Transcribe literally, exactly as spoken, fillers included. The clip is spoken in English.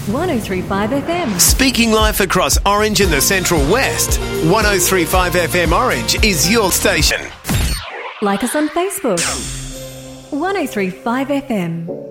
one oh three point five F M. Speaking life across Orange and the Central West, one oh three point five F M Orange is your station. Like us on Facebook. one oh three point five F M.